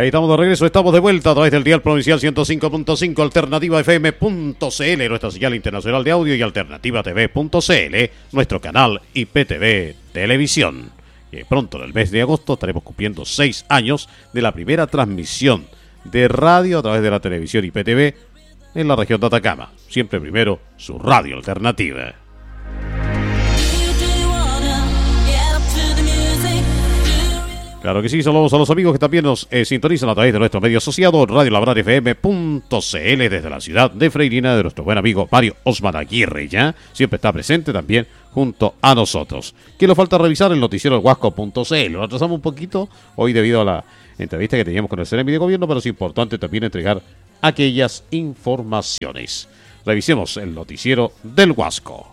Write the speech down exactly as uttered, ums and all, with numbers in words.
Ahí estamos de regreso, estamos de vuelta a través del dial provincial ciento cinco punto cinco, alternativa f m punto c l, nuestra señal internacional de audio, y alternativa t v punto c l, nuestro canal I P T V Televisión. Y pronto, en el mes de agosto, estaremos cumpliendo seis años de la primera transmisión de radio a través de la televisión I P T V en la región de Atacama. Siempre primero, su radio alternativa. Claro que sí, saludos a los amigos que también nos eh, sintonizan a través de nuestro medio asociado, radio labrar f m punto c l, desde la ciudad de Freirina, de nuestro buen amigo Mario Osman Aguirre, ya siempre está presente también junto a nosotros. ¿Qué nos falta revisar? El noticiero el huasco punto c l. Lo atrasamos un poquito hoy debido a la entrevista que teníamos con el Seremi de Gobierno, pero es importante también entregar aquellas informaciones. Revisemos el noticiero del Huasco.